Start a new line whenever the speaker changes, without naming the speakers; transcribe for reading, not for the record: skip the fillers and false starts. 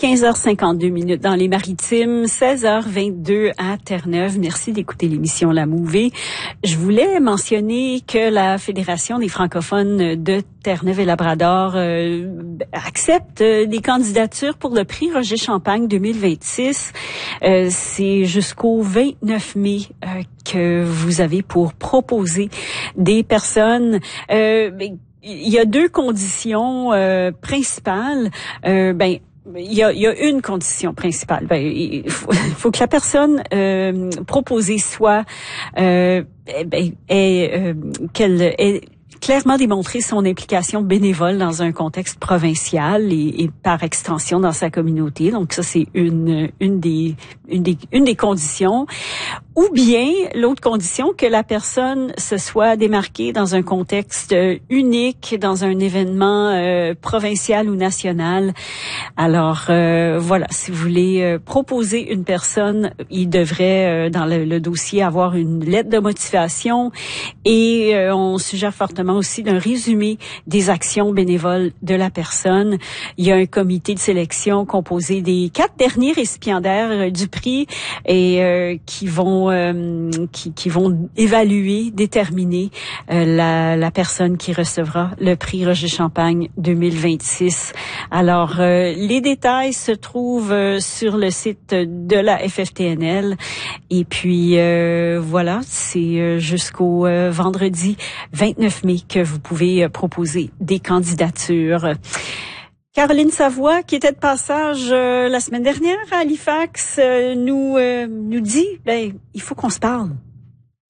15h52 dans les Maritimes, 16h22 à Terre-Neuve. Merci d'écouter l'émission La Mouvée. Je voulais mentionner que la Fédération des francophones de Terre-Neuve et Labrador accepte des candidatures pour le prix Roger Champagne 2026. C'est jusqu'au 29 mai que vous avez pour proposer des personnes. Il y a deux conditions principales. Il y a une condition principale. Il faut que la personne proposée soit qu'elle ait clairement démontré son implication bénévole dans un contexte provincial et par extension dans sa communauté. Donc ça, c'est une des conditions. Ou bien, l'autre condition, que la personne se soit démarquée dans un contexte unique, dans un événement provincial ou national. Alors, voilà, si vous voulez proposer une personne, il devrait, dans le dossier, avoir une lettre de motivation et on suggère fortement aussi d'un résumé des actions bénévoles de la personne. Il y a un comité de sélection composé des 4 derniers récipiendaires du prix et qui vont évaluer, déterminer la personne qui recevra le prix Roger Champagne 2026. Alors, les détails se trouvent sur le site de la FFTNL. Et puis, voilà, c'est jusqu'au vendredi 29 mai que vous pouvez proposer des candidatures. Caroline Savoie, qui était de passage la semaine dernière à Halifax, nous dit, il faut qu'on se parle.